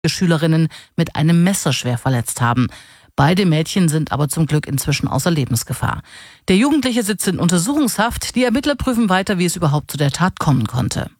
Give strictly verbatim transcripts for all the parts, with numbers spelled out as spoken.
Schülerinnen mit einem Messer schwer verletzt haben. Beide Mädchen sind aber zum Glück inzwischen außer Lebensgefahr. Der Jugendliche sitzt in Untersuchungshaft. Die Ermittler prüfen weiter, wie es überhaupt zu der Tat kommen konnte.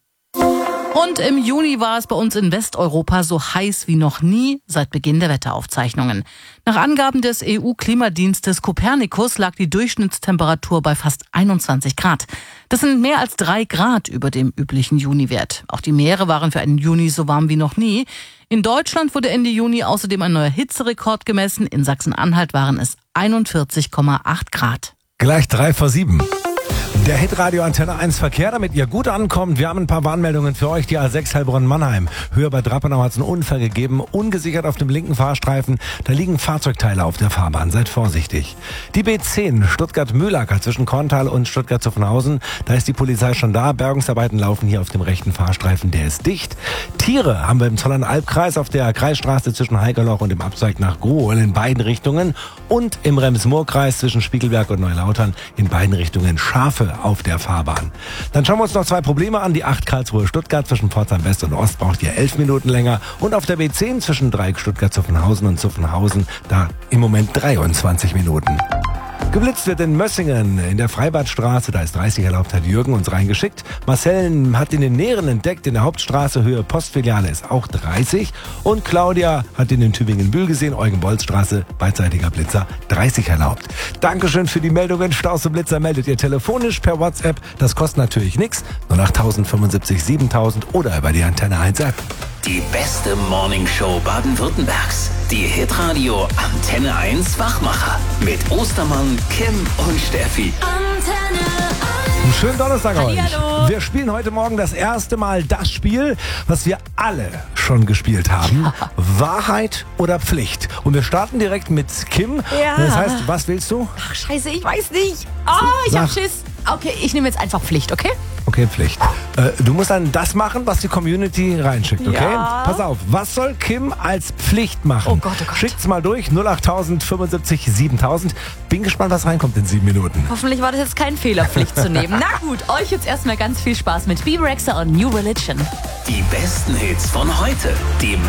Und im Juni war es bei uns in Westeuropa so heiß wie noch nie seit Beginn der Wetteraufzeichnungen. Nach Angaben des E U-Klimadienstes Copernicus lag die Durchschnittstemperatur bei fast einundzwanzig Grad. Das sind mehr als drei Grad über dem üblichen Juniwert. Auch die Meere waren für einen Juni so warm wie noch nie. In Deutschland wurde Ende Juni außerdem ein neuer Hitzerekord gemessen. In Sachsen-Anhalt waren es einundvierzig Komma acht Grad. Gleich drei vor sieben. Der Hitradio Antenne eins Verkehr, damit ihr gut ankommt. Wir haben ein paar Warnmeldungen für euch. Die A sechs Heilbronn-Mannheim. Höher bei Drappenau hat es einen Unfall gegeben. Ungesichert auf dem linken Fahrstreifen. Da liegen Fahrzeugteile auf der Fahrbahn. Seid vorsichtig. Die B zehn Stuttgart-Mühlacker zwischen Korntal und Stuttgart-Zuffenhausen. Da ist die Polizei schon da. Bergungsarbeiten laufen hier auf dem rechten Fahrstreifen. Der ist dicht. Tiere haben wir im Zollern-Albkreis auf der Kreisstraße zwischen Heigerloch und dem Abzweig nach Grohl in beiden Richtungen. Und im Rems-Murr-Kreis zwischen Spiegelberg und Neulautern in beiden Richtungen Schafe auf der Fahrbahn. Dann schauen wir uns noch zwei Probleme an. Die acht Karlsruhe-Stuttgart zwischen Pforzheim West und Ost braucht ihr elf Minuten länger. Und auf der B zehn zwischen Dreieck Stuttgart-Zuffenhausen und Zuffenhausen da im Moment dreiundzwanzig Minuten. Geblitzt wird in Mössingen in der Freibadstraße, da ist dreißig erlaubt, hat Jürgen uns reingeschickt. Marcel hat in den Näheren entdeckt, in der Hauptstraße Höhe Postfiliale ist auch dreißig. Und Claudia hat in den Tübingen-Bühl gesehen, Eugen-Bolz-Straße, beidseitiger Blitzer, dreißig erlaubt. Dankeschön für die Meldungen. Staus und Blitzer meldet ihr telefonisch per WhatsApp. Das kostet natürlich nichts. null acht fünfundsiebzig siebentausend oder über die Antenne eins App. Die beste Morningshow Baden-Württembergs. Die Hitradio Antenne eins Wachmacher. Mit Ostermann, Kim und Steffi. Antenne eins. Einen schönen Donnerstag euch. Hallihallo. Wir spielen heute Morgen das erste Mal das Spiel, was wir alle schon gespielt haben. Ja. Wahrheit oder Pflicht. Und wir starten direkt mit Kim. Ja. Das heißt, was willst du? Ach, scheiße, ich weiß nicht. Oh, ich Sag. hab Schiss. Okay, ich nehme jetzt einfach Pflicht, okay? Okay, Pflicht. Äh, du musst dann das machen, was die Community reinschickt, okay? Ja. Pass auf, was soll Kim als Pflicht machen? Oh Gott, oh Gott. Schickt's mal durch, null acht fünfundsiebzig siebentausend. Bin gespannt, was reinkommt in sieben Minuten. Hoffentlich war das jetzt kein Fehler, Pflicht zu nehmen. Na gut, euch jetzt erstmal ganz viel Spaß mit Bebe Rexha und New Religion. Die besten Hits von heute. Die